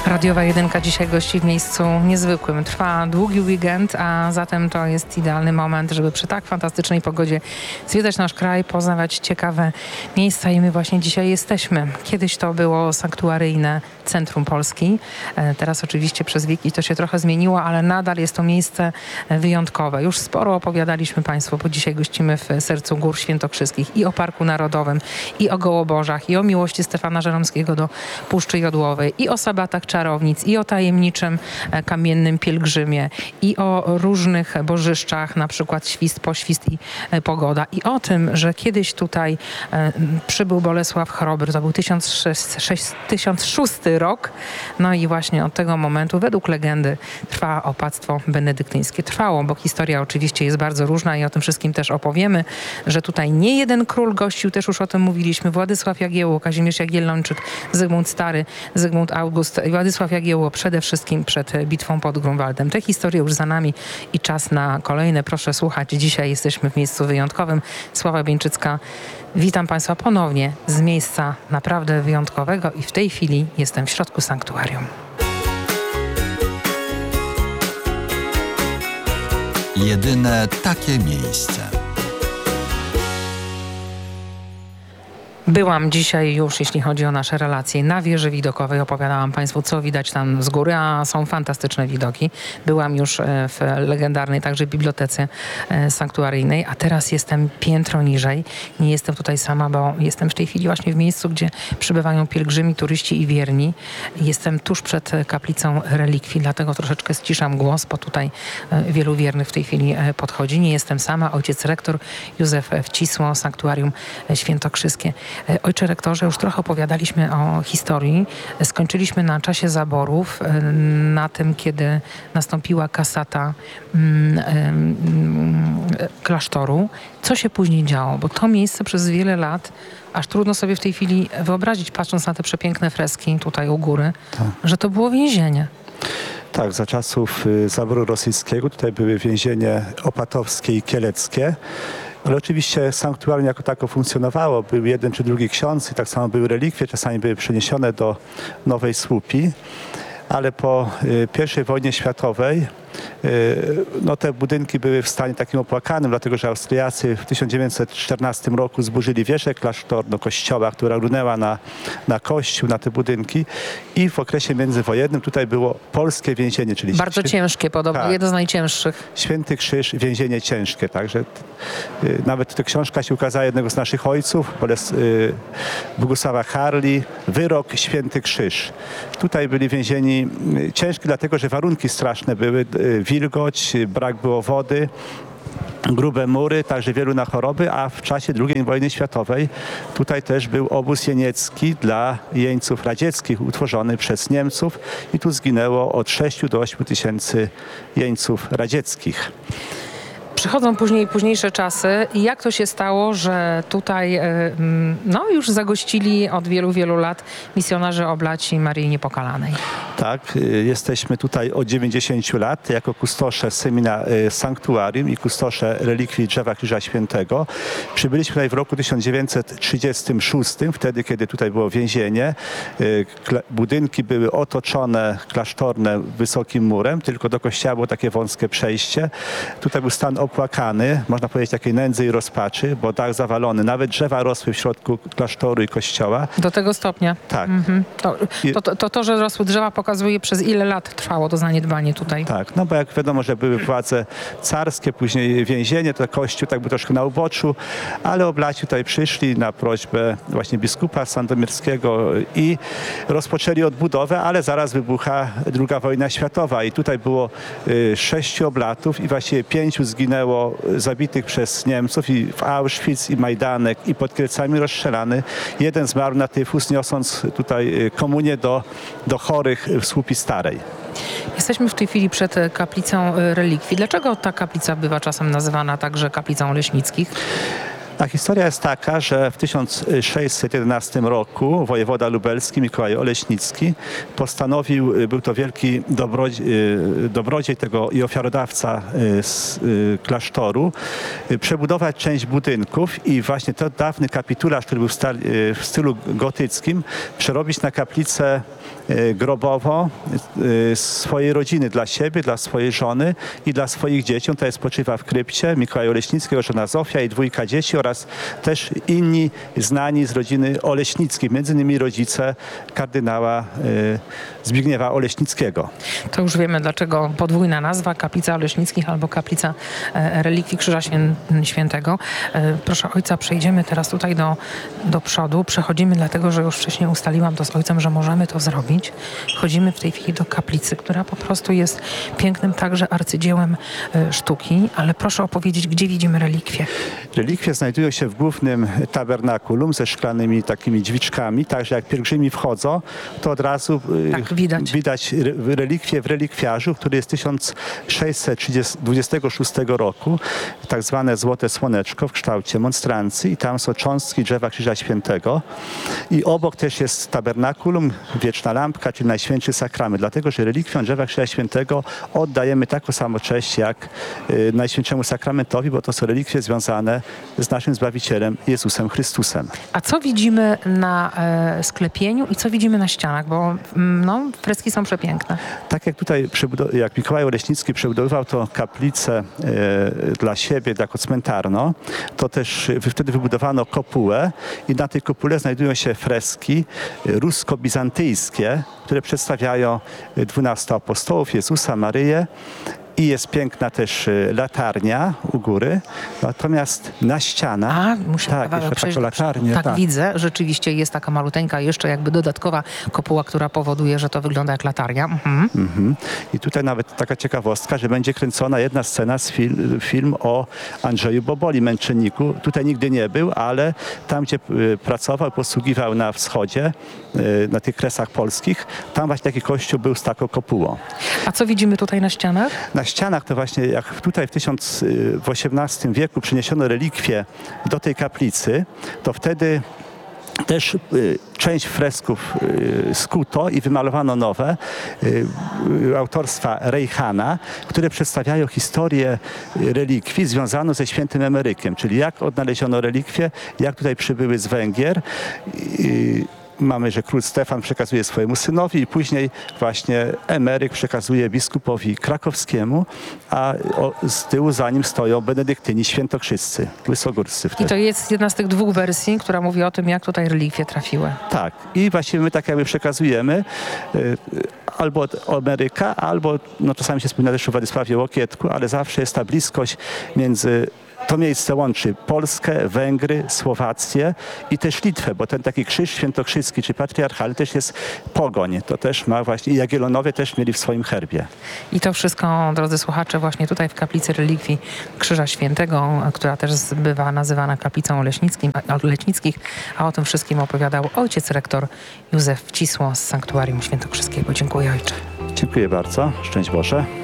Radiowa Jedynka dzisiaj gości w miejscu niezwykłym. Trwa długi weekend, a zatem to jest idealny moment, żeby przy tak fantastycznej pogodzie zwiedzać nasz kraj, poznawać ciekawe miejsca i my właśnie dzisiaj jesteśmy. Kiedyś to było sanktuaryjne centrum Polski. Teraz oczywiście przez wieki to się trochę zmieniło, ale nadal jest to miejsce wyjątkowe. Już sporo opowiadaliśmy Państwu, bo dzisiaj gościmy w sercu Gór Świętokrzyskich i o Parku Narodowym, i o Gołoborzach, i o miłości Stefana Żeromskiego do Puszczy Jodłowej, i o sabatach czarownic, i o tajemniczym kamiennym pielgrzymie, i o różnych bożyszczach, na przykład świst, poświst i pogoda. I o tym, że kiedyś tutaj przybył Bolesław Chrobry, to był 1006 rok. No i właśnie od tego momentu, według legendy, trwa opactwo benedyktyńskie. Trwało, bo historia oczywiście jest bardzo różna i o tym wszystkim też opowiemy, że tutaj nie jeden król gościł, też już o tym mówiliśmy, Władysław Jagiełło, Kazimierz Jagiellończyk, Zygmunt Stary, Zygmunt August, Władysław Jagiełło przede wszystkim przed bitwą pod Grunwaldem. Te historie już za nami i czas na kolejne. Proszę słuchać. Dzisiaj jesteśmy w miejscu wyjątkowym. Sława Bieńczycka. Witam Państwa ponownie z miejsca naprawdę wyjątkowego i w tej chwili jestem w środku sanktuarium. Jedyne takie miejsce. Byłam dzisiaj już, jeśli chodzi o nasze relacje, na wieży widokowej. Opowiadałam Państwu, co widać tam z góry, a są fantastyczne widoki. Byłam już w legendarnej także bibliotece sanktuaryjnej, a teraz jestem piętro niżej. Nie jestem tutaj sama, bo jestem w tej chwili właśnie w miejscu, gdzie przybywają pielgrzymi, turyści i wierni. Jestem tuż przed kaplicą relikwii, dlatego troszeczkę ściszam głos, bo tutaj wielu wiernych w tej chwili podchodzi. Nie jestem sama. Ojciec rektor Józef Wcisło, Sanktuarium Świętokrzyskie. Ojcze rektorze, już trochę opowiadaliśmy o historii. Skończyliśmy na czasie zaborów, na tym, kiedy nastąpiła kasata klasztoru. Co się później działo? Bo to miejsce przez wiele lat, aż trudno sobie w tej chwili wyobrazić, patrząc na te przepiękne freski tutaj u góry, że to było więzienie. Tak, za czasów zaboru rosyjskiego tutaj były więzienie opatowskie i kieleckie. Ale oczywiście sanktuarium jako tako funkcjonowało. Był jeden czy drugi ksiądz i tak samo były relikwie, czasami były przeniesione do Nowej Słupii. Ale po I wojnie światowej no te budynki były w stanie takim opłakanym, dlatego że Austriacy w 1914 roku zburzyli wieżę klasztorną kościoła, która runęła na kościół, na te budynki i w okresie międzywojennym tutaj było polskie więzienie, czyli... Bardzo ciężkie podobno, tak, jedno z najcięższych. Święty Krzyż, więzienie ciężkie, także nawet ta książka się ukazała jednego z naszych ojców, Bogusława Harli, Wyrok Święty Krzyż. Tutaj byli więzieni ciężki, dlatego że warunki straszne były, wilgoć, brak było wody, grube mury, także wielu na choroby, a w czasie II wojny światowej tutaj też był obóz jeniecki dla jeńców radzieckich utworzony przez Niemców i tu zginęło od 6 do 8 tysięcy jeńców radzieckich. Przychodzą późniejsze czasy. Jak to się stało, że tutaj już zagościli od wielu, wielu lat misjonarze oblaci Maryi Niepokalanej? Tak, jesteśmy tutaj od 90 lat jako kustosze sanktuarium i kustosze relikwii Drzewa Krzyża Świętego. Przybyliśmy tutaj w roku 1936, wtedy kiedy tutaj było więzienie. Budynki były otoczone klasztorne wysokim murem, tylko do kościoła było takie wąskie przejście. Tutaj był stan opłakany, można powiedzieć takiej nędzy i rozpaczy, bo dach zawalony. Nawet drzewa rosły w środku klasztoru i kościoła. Do tego stopnia? Tak. Mhm. To, że rosły drzewa, pokazuje, przez ile lat trwało to zaniedbanie tutaj. Tak, no bo jak wiadomo, że były władze carskie, później więzienie, to kościół tak był troszkę na uboczu, ale oblaci tutaj przyszli na prośbę właśnie biskupa sandomierskiego i rozpoczęli odbudowę, ale zaraz wybucha II wojna światowa i tutaj było 6 oblatów i właściwie 5 zginęło zabitych przez Niemców i w Auschwitz i Majdanek i pod Kielcami rozstrzelany. Jeden zmarł na tyfus, niosąc tutaj komunię do chorych w Słupii Starej. Jesteśmy w tej chwili przed kaplicą relikwii. Dlaczego ta kaplica bywa czasem nazywana także kaplicą Leśnickich? A historia jest taka, że w 1611 roku wojewoda lubelski Mikołaj Oleśnicki postanowił, był to wielki dobrodziej tego i ofiarodawca z klasztoru, przebudować część budynków i właśnie ten dawny kapitularz, który był w stylu gotyckim, przerobić na kaplicę grobową swojej rodziny, dla siebie, dla swojej żony i dla swoich dzieci. On tutaj spoczywa w krypcie. Mikołaj Oleśnicki, jego żona Zofia i 2 dzieci oraz też inni znani z rodziny Oleśnickich, między innymi rodzice kardynała Zbigniewa Oleśnickiego. To już wiemy, dlaczego podwójna nazwa, Kaplica Oleśnickich albo Kaplica Relikwii Krzyża Świętego. Proszę ojca, przejdziemy teraz tutaj do przodu. Przechodzimy dlatego, że już wcześniej ustaliłam to z ojcem, że możemy to zrobić. Chodzimy w tej chwili do kaplicy, która po prostu jest pięknym także arcydziełem sztuki, ale proszę opowiedzieć, gdzie widzimy relikwie. Relikwie znajdują się w głównym tabernakulum ze szklanymi takimi drzwiczkami, także jak pielgrzymi wchodzą, to od razu widać relikwie w relikwiarzu, który jest 1626 roku, tak zwane złote słoneczko w kształcie monstrancji i tam są cząstki drzewa Krzyża Świętego i obok też jest tabernakulum, wieczna lampka, czyli Najświętszy Sakrament, dlatego że relikwiom drzewa Krzyża Świętego oddajemy taką samą cześć jak Najświętszemu Sakramentowi, bo to są relikwie związane z naszym Zbawicielem Jezusem Chrystusem. A co widzimy na sklepieniu i co widzimy na ścianach? Bo freski są przepiękne. Tak jak tutaj, jak Mikołaj Oleśnicki przebudowywał tą kaplicę dla siebie, jako cmentarną, to też wtedy wybudowano kopułę i na tej kopule znajdują się freski rusko-bizantyjskie, które przedstawiają 12 apostołów, Jezusa, Maryję. I jest piękna też latarnia u góry, natomiast na ścianach... Tak, widzę, rzeczywiście jest taka maluteńka, jeszcze jakby dodatkowa kopuła, która powoduje, że to wygląda jak latarnia. I tutaj nawet taka ciekawostka, że będzie kręcona jedna scena z film o Andrzeju Boboli, męczenniku. Tutaj nigdy nie był, ale tam, gdzie pracował, posługiwał na wschodzie, na tych Kresach Polskich, tam właśnie taki kościół był z taką kopułą. A co widzimy tutaj na ścianach? Na ścianach to właśnie jak tutaj w XVIII wieku przyniesiono relikwie do tej kaplicy, to wtedy też część fresków skuto i wymalowano nowe autorstwa Rejchana, które przedstawiają historię relikwii związaną ze świętym Emerykiem, czyli jak odnaleziono relikwie, jak tutaj przybyły z Węgier. Mamy, że król Stefan przekazuje swojemu synowi i później właśnie Emeryk przekazuje biskupowi krakowskiemu, a z tyłu za nim stoją benedyktyni świętokrzyscy, wysogórscy wtedy. I to jest jedna z tych 2 wersji, która mówi o tym, jak tutaj relikwie trafiły. Tak. I właściwie my tak jakby przekazujemy albo od Emeryka, albo czasami się wspomina też o Władysławie Łokietku, ale zawsze jest ta bliskość między... To miejsce łączy Polskę, Węgry, Słowację i też Litwę, bo ten taki krzyż świętokrzyski czy patriarchalny też jest pogoń. To też ma właśnie, i Jagiellonowie też mieli w swoim herbie. I to wszystko, drodzy słuchacze, właśnie tutaj w kaplicy relikwii Krzyża Świętego, która też bywa nazywana kaplicą Oleśnickich, a o tym wszystkim opowiadał ojciec rektor Józef Wcisło z Sanktuarium Świętokrzyskiego. Dziękuję, ojcze. Dziękuję bardzo. Szczęść Boże.